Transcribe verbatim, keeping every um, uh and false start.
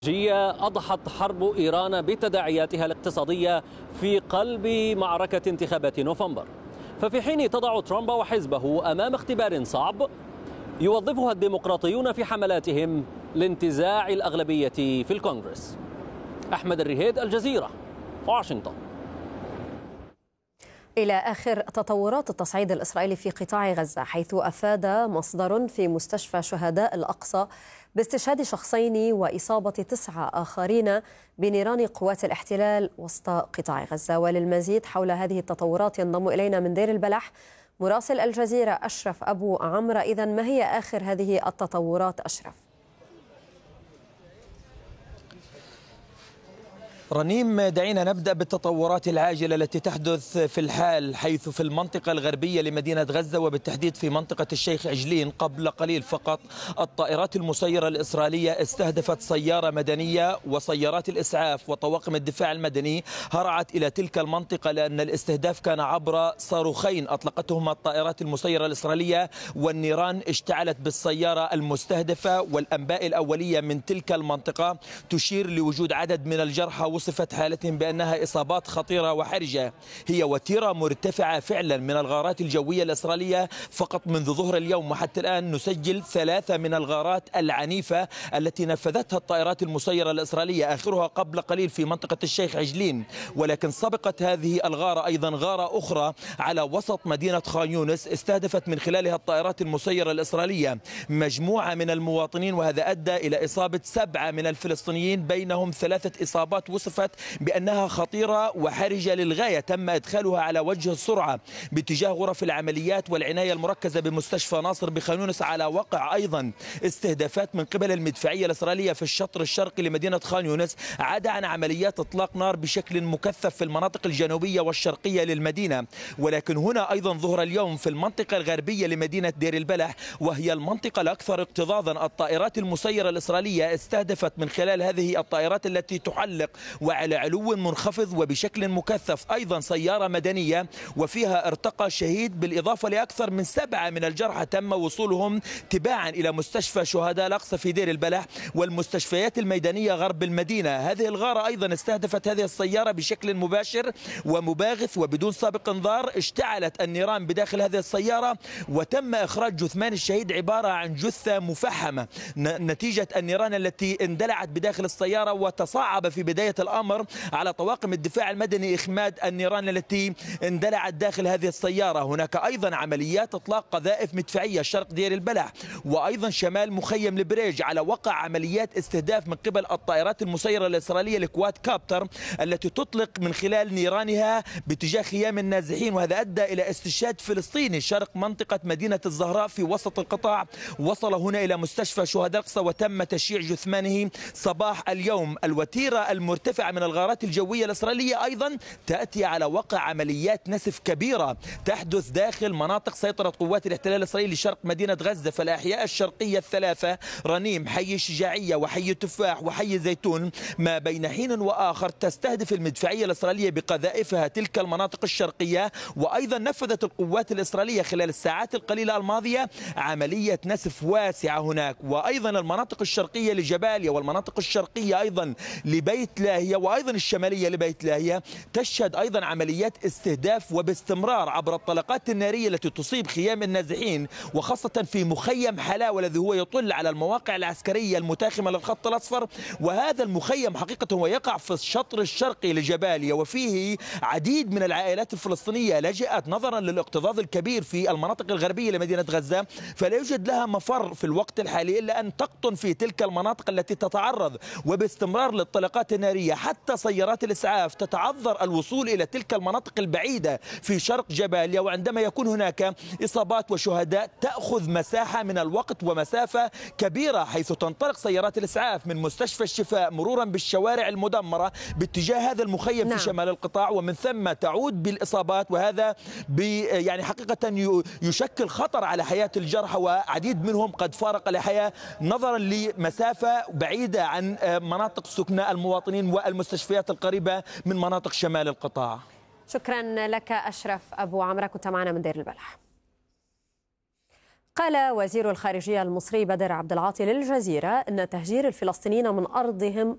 أضحت حرب إيران بتداعياتها الاقتصادية في قلب معركة انتخابات نوفمبر. ففي حين تضع ترامب وحزبه أمام اختبار صعب يوظفها الديمقراطيون في حملاتهم لانتزاع الأغلبية في الكونغرس. أحمد الرهيد، الجزيرة، واشنطن. إلى آخر تطورات التصعيد الإسرائيلي في قطاع غزة، حيث أفاد مصدر في مستشفى شهداء الأقصى باستشهاد شخصين وإصابة تسعة آخرين بنيران قوات الاحتلال وسط قطاع غزة. وللمزيد حول هذه التطورات ينضم إلينا من دير البلح مراسل الجزيرة أشرف أبو عمرو. إذن ما هي آخر هذه التطورات أشرف؟ رنيم، دعينا نبدأ بالتطورات العاجلة التي تحدث في الحال، حيث في المنطقة الغربية لمدينة غزة وبالتحديد في منطقة الشيخ عجلين قبل قليل فقط الطائرات المسيرة الإسرائيلية استهدفت سيارة مدنية، وسيارات الإسعاف وطواقم الدفاع المدني هرعت إلى تلك المنطقة لأن الاستهداف كان عبر صاروخين أطلقتهما الطائرات المسيرة الإسرائيلية، والنيران اشتعلت بالسيارة المستهدفة. والأنباء الأولية من تلك المنطقة تشير لوجود عدد من الجرحى، وصفت حالتهم بأنها إصابات خطيرة وحرجة. هي وتيرة مرتفعة فعلا من الغارات الجوية الإسرائيلية. فقط منذ ظهر اليوم وحتى الآن نسجل ثلاثة من الغارات العنيفة التي نفذتها الطائرات المسيرة الإسرائيلية، آخرها قبل قليل في منطقة الشيخ عجلين. ولكن سبقت هذه الغارة أيضا غارة أخرى على وسط مدينة خان يونس استهدفت من خلالها الطائرات المسيرة الإسرائيلية مجموعة من المواطنين، وهذا أدى إلى إصابة سبعة من الفلسطينيين، بينهم ثلاثة إصابات وصفت بأنها خطيرة وحرجة للغاية. تم إدخالها على وجه السرعة باتجاه غرف العمليات والعناية المركزة بمستشفى ناصر بخان يونس، على وقع أيضا استهدافات من قبل المدفعية الإسرائيلية في الشطر الشرقي لمدينة خان يونس، عدا عن عمليات إطلاق نار بشكل مكثف في المناطق الجنوبية والشرقية للمدينة. ولكن هنا أيضا ظهر اليوم في المنطقة الغربية لمدينة دير البلح، وهي المنطقة الأكثر اكتظاظا، الطائرات المسيرة الإسرائيلية استهدفت من خلال هذه الطائرات التي تحلق وعلى علو منخفض وبشكل مكثف أيضا سيارة مدنية، وفيها ارتقى شهيد، بالإضافة لأكثر من سبعة من الجرحى تم وصولهم تباعا إلى مستشفى شهداء الأقصى في دير البلح والمستشفيات الميدانية غرب المدينة. هذه الغارة أيضا استهدفت هذه السيارة بشكل مباشر ومباغث وبدون سابق انذار. اشتعلت النيران بداخل هذه السيارة وتم إخراج جثمان الشهيد، عبارة عن جثة مفحمة نتيجة النيران التي اندلعت بداخل السيارة. وتصعب في بداية الأمر على طواقم الدفاع المدني إخماد النيران التي اندلعت داخل هذه السيارة. هناك أيضا عمليات إطلاق قذائف مدفعية شرق دير البلح وأيضا شمال مخيم البريج، على وقع عمليات استهداف من قبل الطائرات المسيرة الإسرائيلية الكواد كابتر التي تطلق من خلال نيرانها باتجاه خيام النازحين. وهذا أدى إلى استشهاد فلسطيني شرق منطقة مدينة الزهراء في وسط القطاع، وصل هنا إلى مستشفى شهداء الأقصى وتم تشييع جثمانه صباح اليوم. الوتيرة المرتفعة من الغارات الجوية الإسرائيلية أيضا تأتي على وقع عمليات نسف كبيرة تحدث داخل مناطق سيطرة قوات الاحتلال الإسرائيلي شرق مدينة غزة. فالأحياء الشرقية الثلاثة، رنيم، حي الشجاعية وحي التفاح وحي الزيتون، ما بين حين وآخر تستهدف المدفعية الإسرائيلية بقذائفها تلك المناطق الشرقية. وأيضا نفذت القوات الإسرائيلية خلال الساعات القليلة الماضية عملية نسف واسعة هناك. وأيضا المناطق الشرقية لجباليا والمناطق الشرقية أيضا لبيت لاهية وأيضا الشمالية لبيت لاهية تشهد أيضا عمليات استهداف وباستمرار عبر الطلقات النارية التي تصيب خيام النازحين، وخاصة في مخيم حلاوة الذي هو يطل على المواقع العسكرية المتاخمة للخط الأصفر. وهذا المخيم حقيقة هو يقع في الشطر الشرقي لجباليا، وفيه عديد من العائلات الفلسطينية لجأت نظرا للاكتظاظ الكبير في المناطق الغربية لمدينة غزة، فلا يوجد لها مفر في الوقت الحالي إلا أن تقطن في تلك المناطق التي تتعرض وباستمرار للطلقات النارية. حتى سيارات الإسعاف تتعذر الوصول إلى تلك المناطق البعيدة في شرق جباليا، وعندما يكون هناك إصابات وشهداء تأخذ مساحة من الوقت ومسافة كبيرة، حيث تنطلق سيارات الإسعاف من مستشفى الشفاء مرورا بالشوارع المدمرة باتجاه هذا المخيم نعم. في شمال القطاع، ومن ثم تعود بالإصابات، وهذا يعني حقيقة يشكل خطر على حياة الجرحى، وعديد منهم قد فارق الحياة نظرا لمسافة بعيدة عن مناطق سكنى المواطنين والمستشفيات القريبة من مناطق شمال القطاع. شكرا لك أشرف أبو عمرو، كنت معنا من دير البلح. قال وزير الخارجية المصري بدر عبد العاطي للجزيرة أن تهجير الفلسطينيين من أرضهم